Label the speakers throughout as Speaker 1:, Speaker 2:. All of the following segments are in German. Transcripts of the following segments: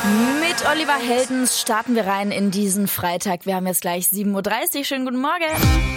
Speaker 1: Mit Oliver Heldens starten wir rein in diesen Freitag. Wir haben jetzt gleich 7.30 Uhr. Schönen guten Morgen.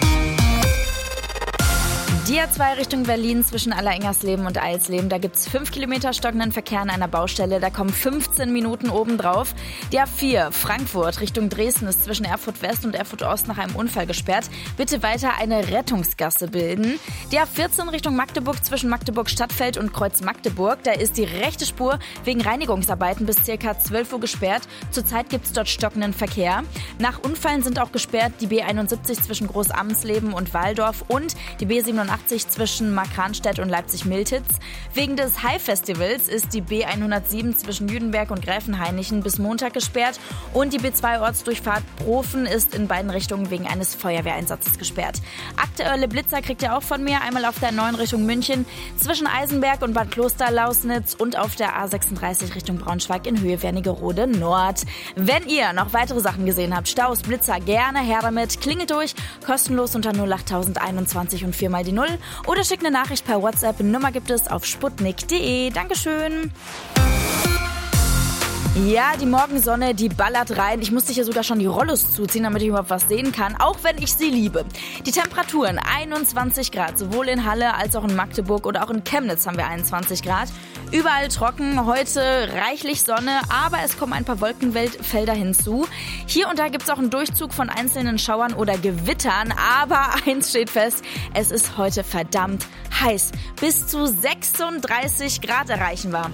Speaker 1: Die A2 Richtung Berlin zwischen Allerengersleben und Eisleben. Da gibt's 5 Kilometer stockenden Verkehr an einer Baustelle. Da kommen 15 Minuten obendrauf. Die A4 Frankfurt Richtung Dresden ist zwischen Erfurt West und Erfurt Ost nach einem Unfall gesperrt. Bitte weiter eine Rettungsgasse bilden. Die A14 Richtung Magdeburg zwischen Magdeburg Stadtfeld und Kreuz Magdeburg. Da ist die rechte Spur wegen Reinigungsarbeiten bis ca. 12 Uhr gesperrt. Zurzeit gibt's dort stockenden Verkehr. Nach Unfällen sind auch gesperrt die B71 zwischen Großammensleben und Walldorf und die B87 zwischen Markranstädt und Leipzig-Miltitz. Wegen des High-Festivals ist die B107 zwischen Jüdenberg und Gräfenhainichen bis Montag gesperrt und die B2-Ortsdurchfahrt Profen ist in beiden Richtungen wegen eines Feuerwehreinsatzes gesperrt. Aktuelle Blitzer kriegt ihr auch von mir, einmal auf der 9 Richtung München zwischen Eisenberg und Bad Kloster-Lausnitz und auf der A36 Richtung Braunschweig in Höhe Wernigerode Nord. Wenn ihr noch weitere Sachen gesehen habt, Staus, Blitzer, gerne her damit, klingelt durch, kostenlos unter 08021 und 4 mal die 0. Oder schickt eine Nachricht per WhatsApp. Nummer gibt es auf sputnik.de. Dankeschön. Ja, die Morgensonne, die ballert rein. Ich musste hier sogar schon die Rollos zuziehen, damit ich überhaupt was sehen kann, auch wenn ich sie liebe. Die Temperaturen 21 Grad, sowohl in Halle als auch in Magdeburg oder auch in Chemnitz haben wir 21 Grad. Überall trocken, heute reichlich Sonne, aber es kommen ein paar Wolkenfelder hinzu. Hier und da gibt es auch einen Durchzug von einzelnen Schauern oder Gewittern, aber eins steht fest, es ist heute verdammt heiß. Bis zu 36 Grad erreichen wir.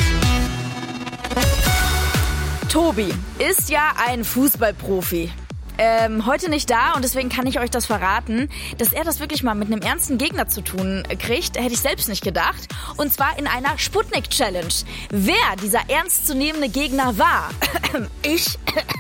Speaker 1: Tobi ist ja ein Fußballprofi. Heute nicht da und deswegen kann ich euch das verraten, dass er das wirklich mal mit einem ernsten Gegner zu tun kriegt, hätte ich selbst nicht gedacht. Und zwar in einer Sputnik-Challenge. Wer dieser ernstzunehmende Gegner war? Ich